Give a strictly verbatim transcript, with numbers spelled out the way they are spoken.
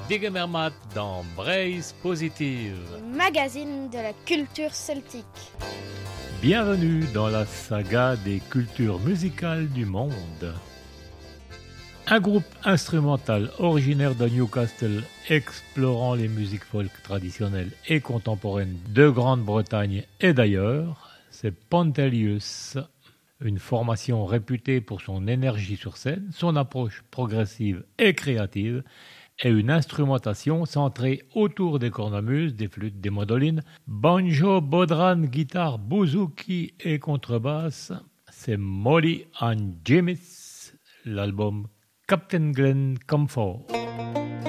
Digemermat dans Braise Positive, magazine de la culture celtique. Bienvenue dans la saga des cultures musicales du monde. Un groupe instrumental originaire de Newcastle explorant les musiques folk traditionnelles et contemporaines de Grande-Bretagne et d'ailleurs, c'est Pantelius. Une formation réputée pour son énergie sur scène, son approche progressive et créative, et une instrumentation centrée autour des cornemuses, des flûtes, des mandolines, banjo, bodhran, guitare, bouzouki et contrebasse. C'est Molly and Jimmy's, l'album Captain Glen Comfort.